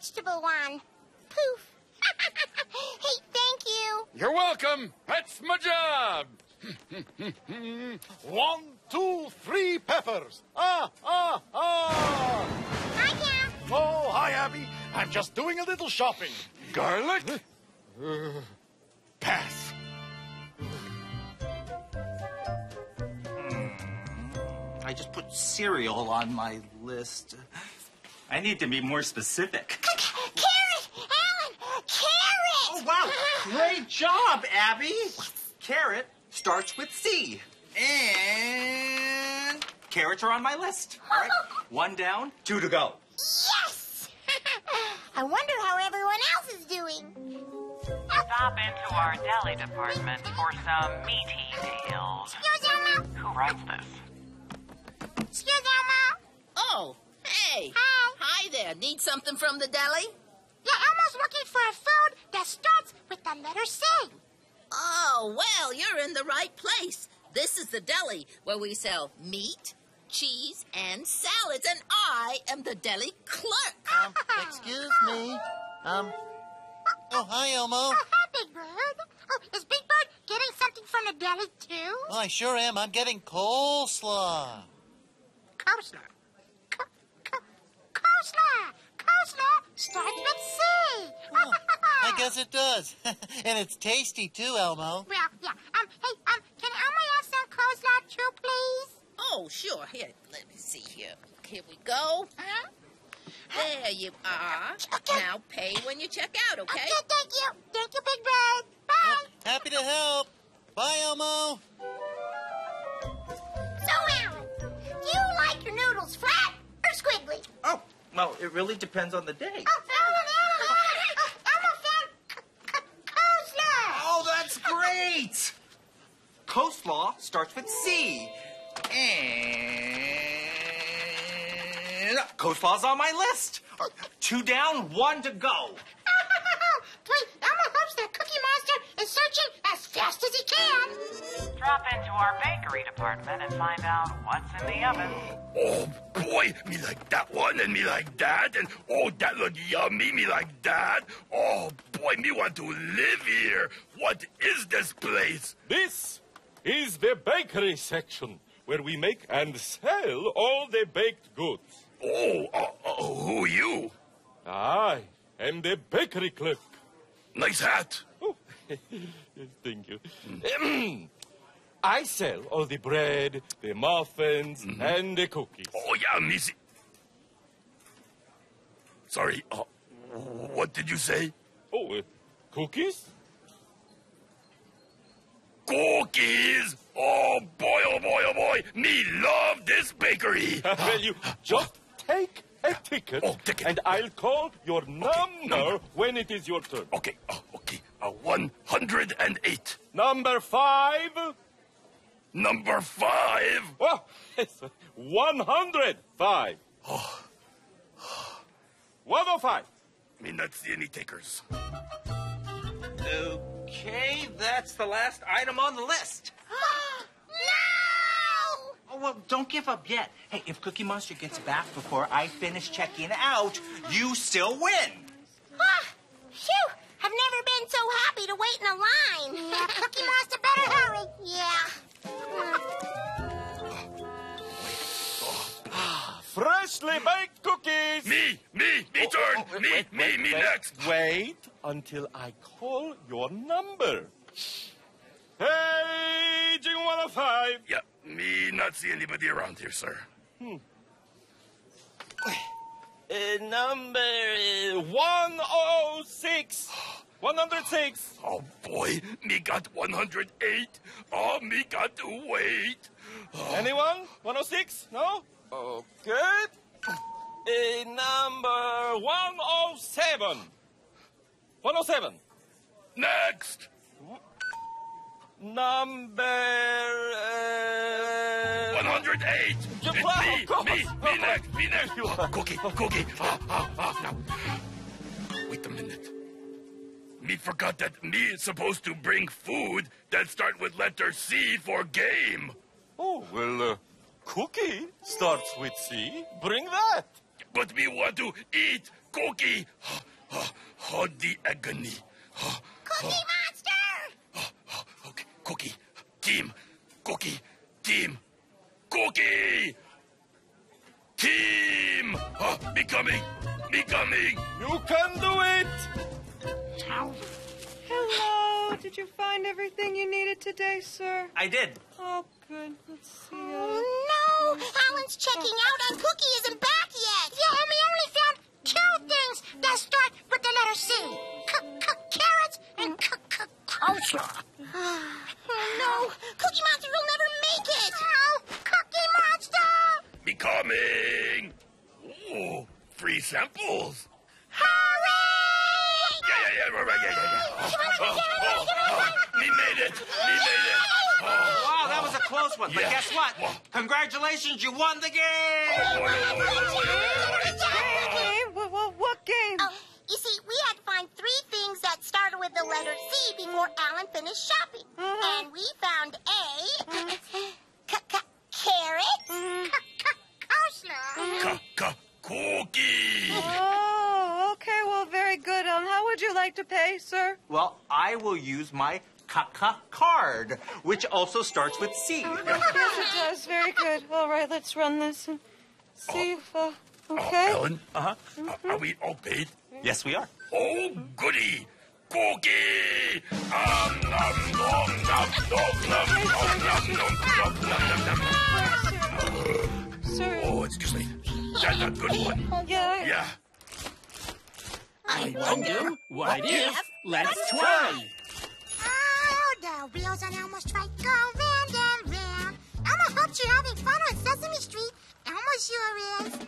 vegetable one. Poof. Hey, thank you. You're welcome. That's my job. 1, 2, 3 peppers. Hi, Cap. Oh, hi, Abby. I'm just doing a little shopping. Garlic? Pass. I just put cereal on my list. I need to be more specific. Carrot! Alan! Carrot! Oh, wow. Great job, Abby. Carrot starts with C. And carrots are on my list. All right. 1 down, 2 to go. Yes! I wonder how everyone else is doing. Stop into our deli department for some meaty deals. Excuse Elmo. Who writes this? Excuse Elmo. Oh, hey. Hi. Hi there. Need something from the deli? Yeah, Elmo's looking for a food that starts with the letter C. Oh, well, you're in the right place. This is the deli where we sell meat, cheese, and salads, and I am the deli clerk. Excuse me. Oh, hi, Elmo. Oh, hi, Big Bird. Oh, is Big Bird getting something from the deli, too? Well, I sure am. I'm getting coleslaw. Coleslaw. Coleslaw. Coleslaw starts with C. Oh, I guess it does. And it's tasty, too, Elmo. Well, yeah. Hey, can Elmo have some coleslaw, too, please? Oh, sure. Here, let me see here. Here we go. Huh? There you are. Okay. Now pay when you check out, okay? Okay, thank you. Thank you, Big Bird. Bye. Oh, happy to help. Bye, Elmo. So, Alan, do you like your noodles flat or squiggly? Oh, well, it really depends on the day. Elmo found coleslaw. Oh, that's great! Coleslaw starts with C. And coleslaw's on my list. 2 down, 1 to go. Wait, Elmo hopes that Cookie Monster is searching as fast as he can. Drop into our bakery department and find out what's in the oven. Oh, boy, me like that one and me like that. And, oh, that look yummy, me like that. Oh, boy, me want to live here. What is this place? This is the bakery section, where we make and sell all the baked goods. Oh, who you? I am the bakery clerk. Nice hat. Oh, thank you. I sell all the bread, the muffins, and the cookies. Oh, yeah, me see. Sorry, what did you say? Oh, cookies? Cookies! Oh, boy, oh, boy, oh, boy. Me love this bakery. Well, you just take a ticket, and I'll call your number when it is your turn. Okay, 108. Number 5. Number 5? Oh, yes, 105. 105. Me not see any takers. Okay, that's the last item on the list. No! Oh, well, don't give up yet. Hey, if Cookie Monster gets back before I finish checking out, you still win. Phew! I've never been so happy to wait in a line. Yeah, Cookie Monster better hurry. Freshly baked cookies. Me turn. Me next. Wait until I call your number. Paging 105. Yeah, me not see anybody around here, sir. Number 106. 106. Oh, boy, me got 108. Oh, me got to wait. Anyone? 106? No? Okay. Number 107. 107. Next. Number 108. It's me next. Cookie. Now. Wait a minute. Me forgot that me is supposed to bring food that start with letter C for game. Oh, well, Cookie starts with C. Bring that. But me want to eat Cookie. The agony. Cookie Monster! Okay, Cookie. Team. Cookie. Team. Cookie. Team. Becoming. You can do it! Hello. Did you find everything you needed today, sir? I did. Oh, good. Let's see. Oh, no! Alan's checking out and Cookie isn't back yet. Yeah, and we only found 2 things that start with the letter C. Carrots and coleslaw. Oh, no. Cookie Monster will never make it. Oh, Cookie Monster! Becoming. Oh, free samples. Hurry! Yeah. We made it. Wow, that was a close one. But guess what? Congratulations, you won the game! Game? What game? Oh, you see, we had to find 3 things that started with the letter C before Alan finished shopping. And we found A, carrot, coleslaw. Cookie. Oh, okay. Well, very good. How would you like to pay, sir? Well, I will use my card, which also starts with C. Yes, it does. Very good. All right, let's run this and see if, okay. Ellen, are we all paid? Yes, we are. Oh, goody. Cookie. Sir. Oh, excuse me. That's a good one. Yeah. I wonder, what if? Let's try. Oh, the wheels on Elmo Strike go round and round. Elmo hopes you're having fun on Sesame Street. Elmo sure is.